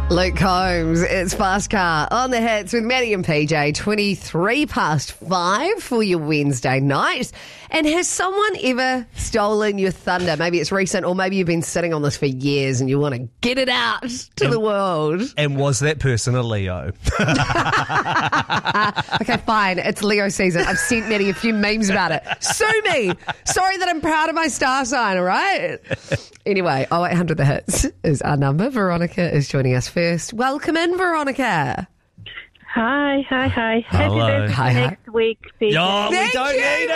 Luke Combs, it's Fast Car on the hits with Maddie and PJ, 23 past 5 for your Wednesday night. And has someone ever stolen your thunder? Maybe it's recent, or maybe you've been sitting on this for years and you want to get it out to the world. And was that person a Leo? Okay, fine. It's Leo season. I've sent Maddie a few memes about it. Sue me. Sorry that I'm proud of my star sign, all right? Anyway, 0800 The Hits is our number. Veronica is joining us first. Welcome in, Veronica. Hi. Happy birthday Hi. next week, PJ. Oh, Thank we don't you, need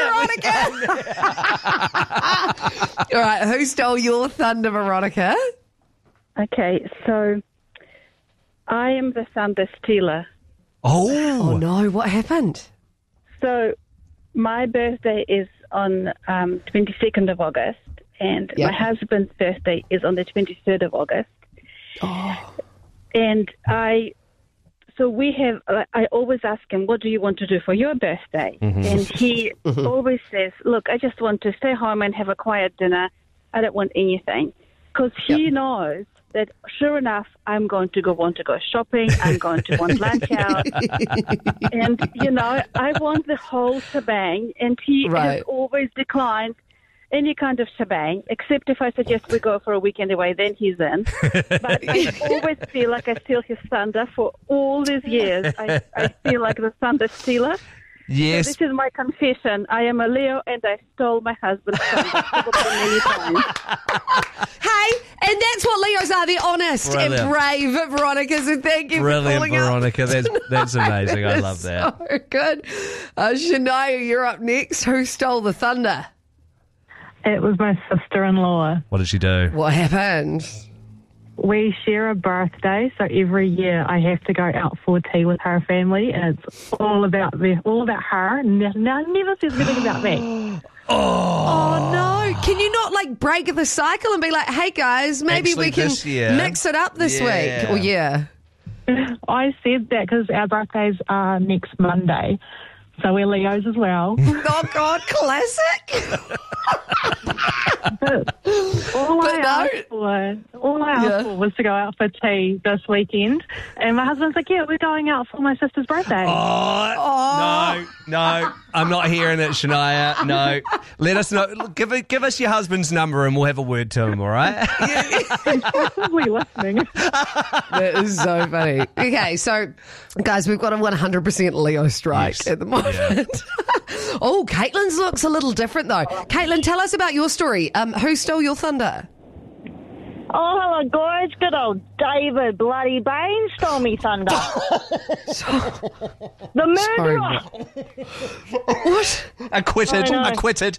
Veronica. All right, who stole your thunder, Veronica? Okay, so I am the thunder stealer. Oh, no, what happened? So my birthday is on 22nd of August, and Yep. my husband's birthday is on the 23rd of August. Oh. And I always ask him, what do you want to do for your birthday? And he always says, look, I just want to stay home and have a quiet dinner. I don't want anything. Because he knows that, sure enough, I'm going to want to go shopping. I'm going to want lunch out. And, I want the whole shebang. And he has always declined any kind of shebang, except if I suggest we go for a weekend away, then he's in. But I always feel like I steal his thunder for all these years. I feel like the thunder stealer. Yes. So this is my confession. I am a Leo and I stole my husband's thunder probably many times. Hey, and that's what Leos are. They're honest and brave, Veronica. So thank you for calling Veronica. up. That's amazing. I love that. So good. Shania, you're up next. Who stole the thunder? It was my sister-in-law. What did she do? What happened? We share a birthday, so every year I have to go out for tea with her family, and it's all about her. Never says anything about me. Oh, no. Can you not, break the cycle and be like, hey, guys, maybe Actually, we can this year- mix it up this week? Or I said that because our birthdays are next Monday, so we're Leos as well. Oh, God, classic. All I asked for was to go out for tea this weekend, and my husband's like, yeah, we're going out for my sister's birthday. No, I'm not hearing it, Shania. No, let us know. Give us your husband's number and we'll have a word to him. All right? He's possibly listening. That is so funny. Okay, so, guys, we've got a 100% Leo strike at the moment. Yeah. Oh, Caitlin's looks a little different, though. Caitlin, tell us about your story. Who stole your thunder? Oh, hello, guys. Good old David Bloody Bain stole me thunder. The murderer. What? Acquitted. No. I quitted.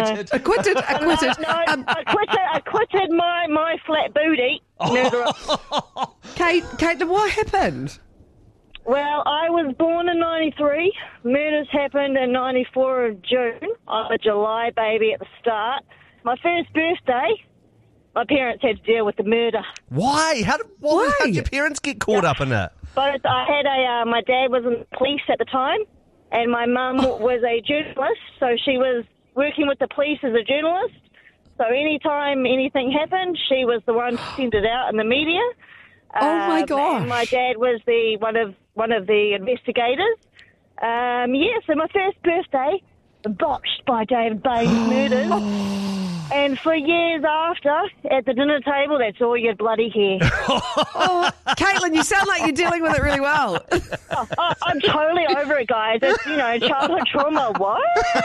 I quitted my flat booty. Murderer. Caitlin, what happened? Well, I was born in 93. Murders happened in 94 of June. I'm a July baby at the start. My first birthday, my parents had to deal with the murder. Why? How did your parents get caught up in it? But I had my dad was in the police at the time, and my mum was a journalist, so she was working with the police as a journalist. So anytime anything happened, she was the one to send it out in the media. Oh my gosh! And my dad was one of the investigators. So my first birthday, botched by David Bain's murders. And for years after, at the dinner table, that's all you'd bloody hear. Caitlin, you sound like you're dealing with it really well. I'm totally over it, guys. It's, childhood trauma. What?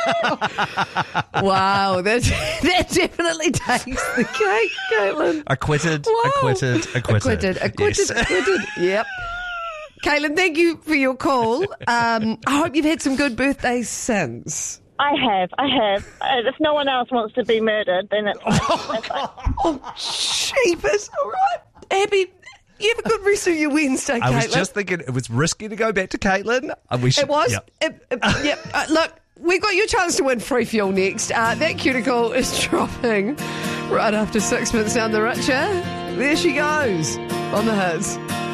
Wow, that definitely takes the cake, Caitlin. Acquitted. Yes. Yep. Caitlin, thank you for your call. I hope you've had some good birthdays since. I have. If no one else wants to be murdered, then it's fine. Oh, sheepers. All right. Abby, you have a good rest of your Wednesday, Caitlin. I was just thinking it was risky to go back to Caitlin. It was? Yep. Yep. Look, we got your chance to win free fuel next. That cuticle is dropping right after 6 minutes down the richer. There she goes on the hits.